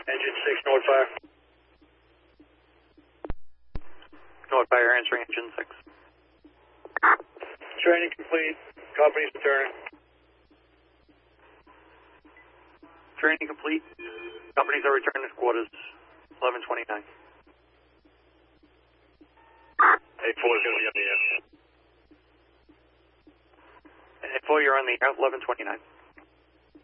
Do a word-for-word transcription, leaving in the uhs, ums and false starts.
Engine six, North Fire. North Fire answering engine six. Training complete. Company's returning. Training complete. Companies are returning to quarters. eleven twenty-nine. eight four is going to be on the air. eight four, you're on the air. eleven twenty-nine.